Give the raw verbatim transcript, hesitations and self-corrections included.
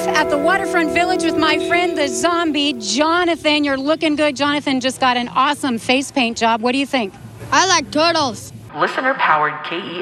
at the Waterfront Village with my friend, the zombie, Jonathan. You're looking good. Jonathan just got an awesome face paint job. What do you think? I like turtles. Listener-powered K E